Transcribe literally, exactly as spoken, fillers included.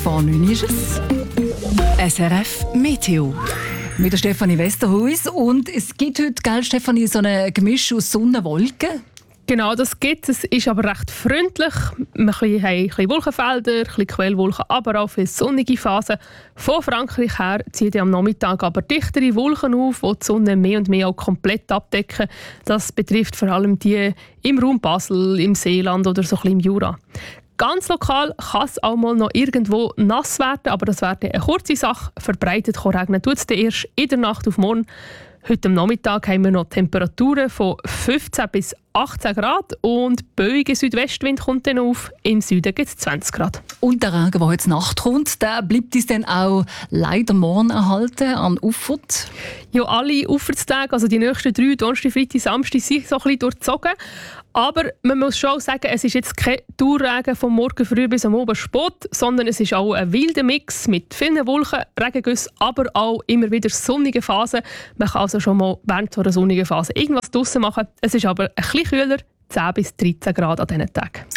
vor neun ist es. S R F Meteo. Mit der Stefanie Westerhuis. Und es gibt heute, gell, Stefanie, so ein Gemisch aus Sonne und Wolken. Genau, das gibt es. Es ist aber recht freundlich. Wir haben ein bisschen Wolkenfelder, ein bisschen Quellwolken, aber auch viele sonnige Phasen. Von Frankreich her ziehen am Nachmittag aber dichtere Wolken auf, die die Sonne mehr und mehr auch komplett abdecken. Das betrifft vor allem die im Raum Basel, im Seeland oder so ein bisschen im Jura. Ganz lokal kann es auch mal noch irgendwo nass werden, aber das wäre eine kurze Sache. Verbreitet regnen tut es erst in der Nacht auf morgen. Heute am Nachmittag haben wir noch Temperaturen von fünfzehn bis achtzehn Grad und böiger Südwestwind kommt dann auf. Im Süden gibt es zwanzig Grad. Und der Regen, der heute Nacht kommt, der bleibt uns dann auch leider morgen erhalten an Ufert? Ja, alle Ufertstage, also die nächsten drei, Donnerstag, Freitag, Samstag, sind so ein bisschen durchzogen. Aber man muss schon sagen, es ist jetzt kein Dauerregen vom Morgen früh bis am Abend spät, sondern es ist auch ein wilder Mix mit vielen Wolken, Regengüssen, aber auch immer wieder sonnige Phasen. Man kann also schon mal während so einer sonnigen Phase irgendwas draussen machen. Es ist aber ein bisschen kühler, zehn bis dreizehn Grad an diesen Tagen.